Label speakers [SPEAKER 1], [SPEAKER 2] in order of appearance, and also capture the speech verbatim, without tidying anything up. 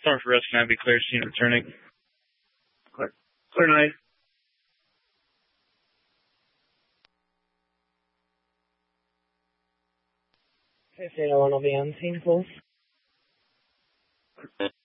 [SPEAKER 1] Storm for rescue nine, be clear, scene returning.
[SPEAKER 2] Clear. Clear nine.
[SPEAKER 3] fifteen oh one will be on scene, please.